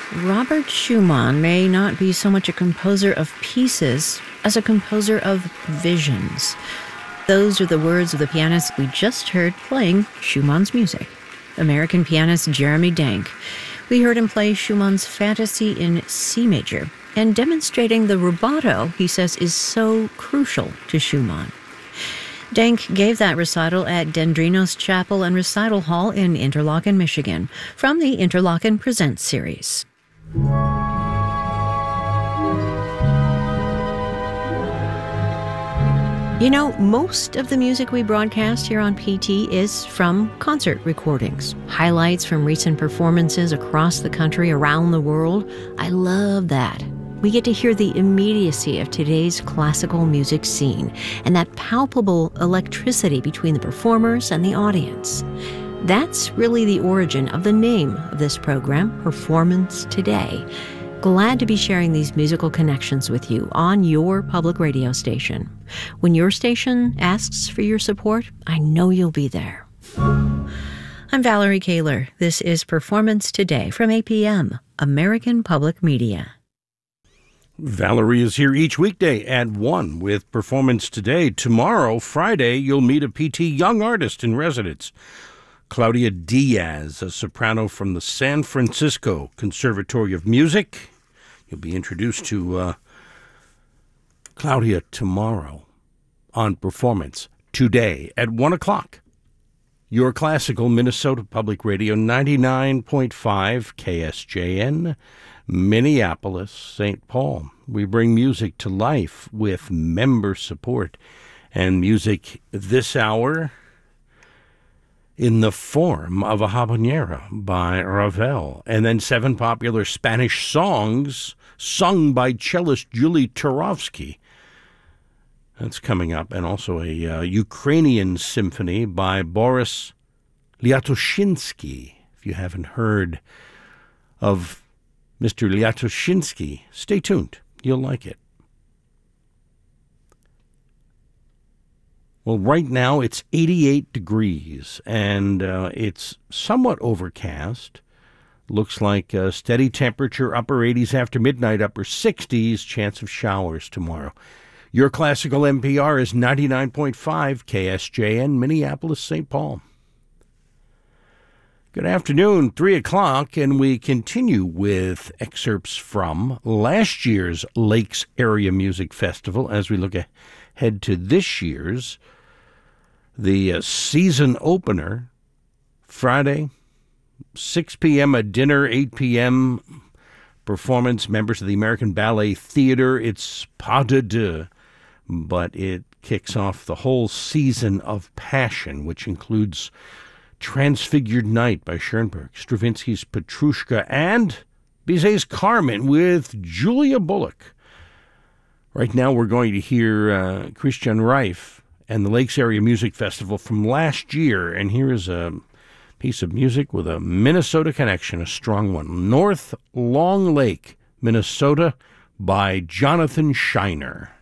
Robert Schumann may not be so much a composer of pieces as a composer of visions. Those are the words of the pianist we just heard playing Schumann's music, American pianist Jeremy Denk. We heard him play Schumann's Fantasy in C major, and demonstrating the rubato he says is so crucial to Schumann. Denk gave that recital at Dendrinos Chapel and Recital Hall in Interlochen, Michigan, from the Interlochen Presents series. You know, most of the music we broadcast here on PT is from concert recordings, highlights from recent performances across the country, around the world. I love that. We get to hear the immediacy of today's classical music scene and that palpable electricity between the performers and the audience. That's really the origin of the name of this program, Performance Today. Glad to be sharing these musical connections with you on your public radio station. When your station asks for your support, I know you'll be there. I'm Valerie Kaler. This is Performance Today from APM, American Public Media. Valerie is here each weekday at 1 with Performance Today. Tomorrow, Friday, you'll meet a PT Young Artist in Residence. Claudia Diaz, a soprano from the San Francisco Conservatory of Music. You'll be introduced to Claudia tomorrow on Performance Today at 1 o'clock. Your classical Minnesota Public Radio 99.5 KSJN, Minneapolis, St. Paul. We bring music to life with member support and music this hour in the form of a habanera by Ravel, and then 7 popular Spanish songs sung by cellist Julie Turovsky. That's coming up, and also a Ukrainian symphony by Boris Liatoshinsky. If you haven't heard of Mr. Liatoshinsky, stay tuned. You'll like it. Well, right now it's 88 degrees, and it's somewhat overcast. Looks like a steady temperature, upper 80s after midnight, upper 60s, chance of showers tomorrow. Your classical NPR is 99.5 KSJN, Minneapolis, St. Paul. Good afternoon, 3 o'clock, and we continue with excerpts from last year's Lakes Area Music Festival as we look ahead to this year's. The season opener, Friday, 6 p.m. a dinner, 8 p.m. performance, members of the American Ballet Theater. It's pas de deux, but it kicks off the whole season of Passion, which includes Transfigured Night by Schoenberg, Stravinsky's Petrushka, and Bizet's Carmen with Julia Bullock. Right now we're going to hear Christian Reif and the Lakes Area Music Festival from last year, and here is a piece of music with a Minnesota connection, a strong one. North Long Lake, Minnesota by Jonathan Shiner.